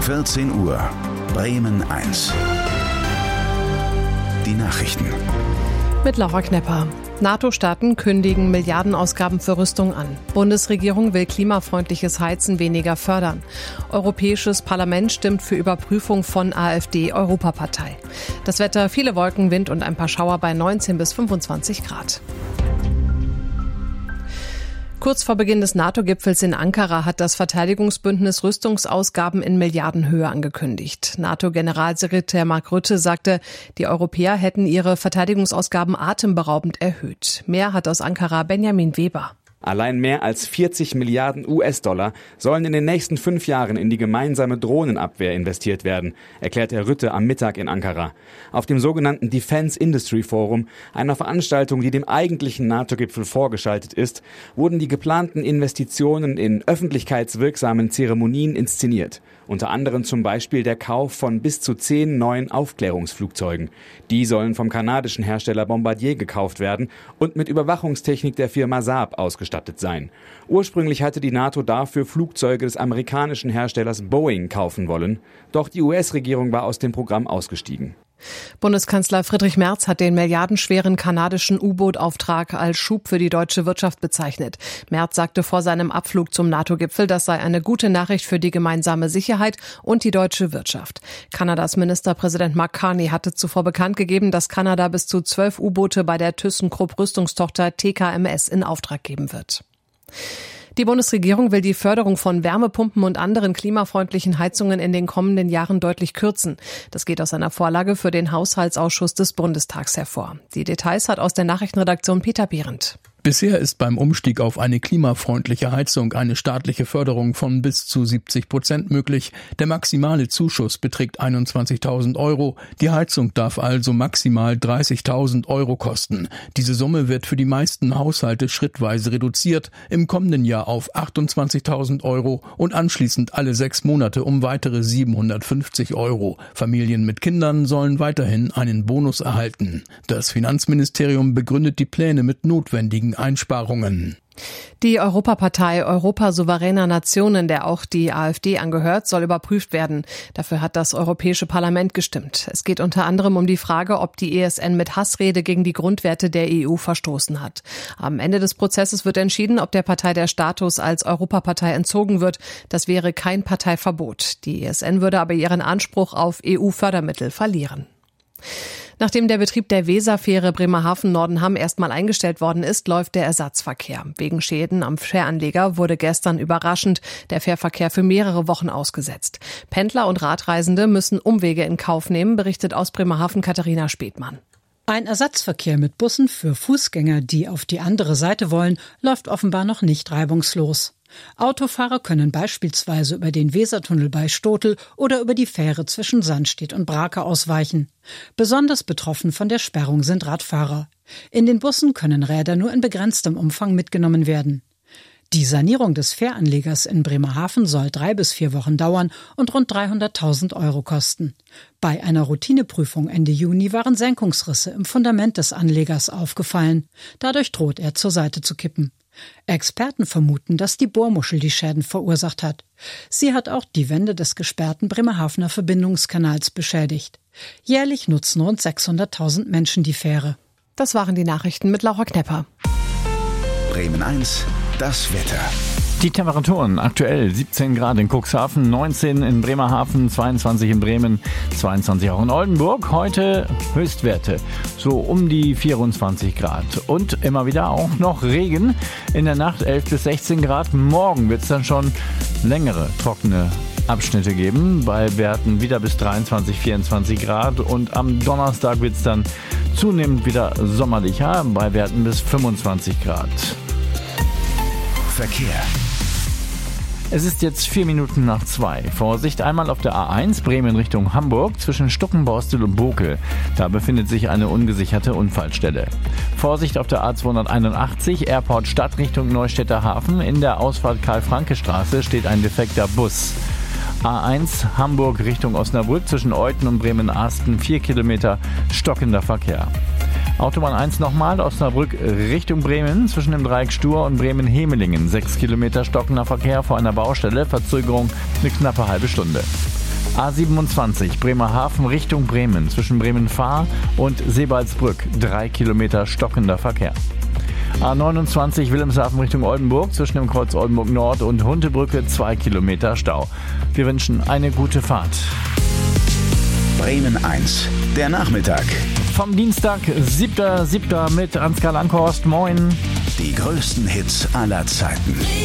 14 Uhr, Bremen 1. Die Nachrichten. Mit Laura Knepper. NATO-Staaten kündigen Milliardenausgaben für Rüstung an. Bundesregierung will klimafreundliches Heizen weniger fördern. Europäisches Parlament stimmt für Überprüfung von AfD-Europapartei. Das Wetter: viele Wolken, Wind und ein paar Schauer bei 19 bis 25 Grad. Kurz vor Beginn des NATO-Gipfels in Ankara hat das Verteidigungsbündnis Rüstungsausgaben in Milliardenhöhe angekündigt. NATO-Generalsekretär Mark Rutte sagte, die Europäer hätten ihre Verteidigungsausgaben atemberaubend erhöht. Mehr hat aus Ankara Benjamin Weber. Allein mehr als 40 Milliarden US-Dollar sollen in den nächsten 5 Jahren in die gemeinsame Drohnenabwehr investiert werden, erklärt Herr Rutte am Mittag in Ankara. Auf dem sogenannten Defense Industry Forum, einer Veranstaltung, die dem eigentlichen NATO-Gipfel vorgeschaltet ist, wurden die geplanten Investitionen in öffentlichkeitswirksamen Zeremonien inszeniert. Unter anderem zum Beispiel der Kauf von bis zu 10 neuen Aufklärungsflugzeugen. Die sollen vom kanadischen Hersteller Bombardier gekauft werden und mit Überwachungstechnik der Firma Saab ausgestattet sein. Ursprünglich hatte die NATO dafür Flugzeuge des amerikanischen Herstellers Boeing kaufen wollen. Doch die US-Regierung war aus dem Programm ausgestiegen. Bundeskanzler Friedrich Merz hat den milliardenschweren kanadischen U-Boot-Auftrag als Schub für die deutsche Wirtschaft bezeichnet. Merz sagte vor seinem Abflug zum NATO-Gipfel, das sei eine gute Nachricht für die gemeinsame Sicherheit und die deutsche Wirtschaft. Kanadas Ministerpräsident Mark Carney hatte zuvor bekannt gegeben, dass Kanada bis zu 12 U-Boote bei der ThyssenKrupp-Rüstungstochter TKMS in Auftrag geben wird. Die Bundesregierung will die Förderung von Wärmepumpen und anderen klimafreundlichen Heizungen in den kommenden Jahren deutlich kürzen. Das geht aus einer Vorlage für den Haushaltsausschuss des Bundestags hervor. Die Details hat aus der Nachrichtenredaktion Peter Behrendt. Bisher ist beim Umstieg auf eine klimafreundliche Heizung eine staatliche Förderung von bis zu 70% möglich. Der maximale Zuschuss beträgt 21.000 €. Die Heizung darf also maximal 30.000 € kosten. Diese Summe wird für die meisten Haushalte schrittweise reduziert, im kommenden Jahr auf 28.000 € und anschließend alle 6 Monate um weitere 750 €. Familien mit Kindern sollen weiterhin einen Bonus erhalten. Das Finanzministerium begründet die Pläne mit notwendigen Einsparungen. Die Europapartei Europa souveräner Nationen, der auch die AfD angehört, soll überprüft werden. Dafür hat das Europäische Parlament gestimmt. Es geht unter anderem um die Frage, ob die ESN mit Hassrede gegen die Grundwerte der EU verstoßen hat. Am Ende des Prozesses wird entschieden, ob der Partei der Status als Europapartei entzogen wird. Das wäre kein Parteiverbot. Die ESN würde aber ihren Anspruch auf EU-Fördermittel verlieren. Nachdem der Betrieb der Weserfähre Bremerhaven-Nordenham erstmal eingestellt worden ist, läuft der Ersatzverkehr. Wegen Schäden am Fähranleger wurde gestern überraschend der Fährverkehr für mehrere Wochen ausgesetzt. Pendler und Radreisende müssen Umwege in Kauf nehmen, berichtet aus Bremerhaven Katharina Späthmann. Ein Ersatzverkehr mit Bussen für Fußgänger, die auf die andere Seite wollen, läuft offenbar noch nicht reibungslos. Autofahrer können beispielsweise über den Wesertunnel bei Stotel oder über die Fähre zwischen Sandstedt und Brake ausweichen. Besonders betroffen von der Sperrung sind Radfahrer. In den Bussen können Räder nur in begrenztem Umfang mitgenommen werden. Die Sanierung des Fähranlegers in Bremerhaven soll 3 bis 4 Wochen dauern und rund 300.000 € kosten. Bei einer Routineprüfung Ende Juni waren Senkungsrisse im Fundament des Anlegers aufgefallen. Dadurch droht er zur Seite zu kippen. Experten vermuten, dass die Bohrmuschel die Schäden verursacht hat. Sie hat auch die Wände des gesperrten Bremerhavener Verbindungskanals beschädigt. Jährlich nutzen rund 600.000 Menschen die Fähre. Das waren die Nachrichten mit Laura Knepper. Bremen 1, das Wetter. Die Temperaturen aktuell 17 Grad in Cuxhaven, 19 in Bremerhaven, 22 in Bremen, 22 auch in Oldenburg. Heute Höchstwerte so um die 24 Grad. Und immer wieder auch noch Regen. In der Nacht 11 bis 16 Grad. Morgen wird es dann schon längere trockene Abschnitte geben. Bei Werten wieder bis 23, 24 Grad. Und am Donnerstag wird es dann zunehmend wieder sommerlicher. Bei Werten bis 25 Grad. Verkehr. Es ist jetzt 4 Minuten nach 2. Vorsicht einmal auf der A1 Bremen Richtung Hamburg zwischen Stuckenborstel und Bokel. Da befindet sich eine ungesicherte Unfallstelle. Vorsicht auf der A281 Airport Stadt Richtung Neustädter Hafen. In der Ausfahrt Karl-Franke-Straße steht ein defekter Bus. A1 Hamburg Richtung Osnabrück zwischen Euthen und Bremen-Arsten 4 Kilometer stockender Verkehr. Autobahn 1 nochmal, Osnabrück Richtung Bremen, zwischen dem Dreieck Stur und Bremen-Hemelingen. 6 Kilometer stockender Verkehr vor einer Baustelle, Verzögerung eine knappe halbe Stunde. A27 Bremerhaven Richtung Bremen zwischen Bremen-Fahr und Sebalsbrück 3 Kilometer stockender Verkehr. A29 Wilhelmshaven Richtung Oldenburg zwischen dem Kreuz Oldenburg Nord und Huntebrücke 2 Kilometer Stau. Wir wünschen eine gute Fahrt. Bremen 1, der Nachmittag. Vom Dienstag, 7.7. mit Ansgar Lankhorst. Moin. Die größten Hits aller Zeiten.